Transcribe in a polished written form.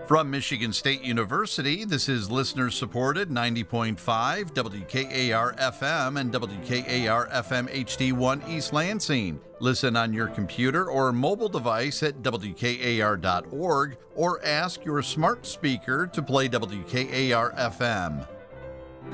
From Michigan State University, this is listener-supported 90.5 WKAR-FM and WKAR-FM HD1 East Lansing. Listen on your computer or mobile device at WKAR.org or ask your smart speaker to play WKAR-FM.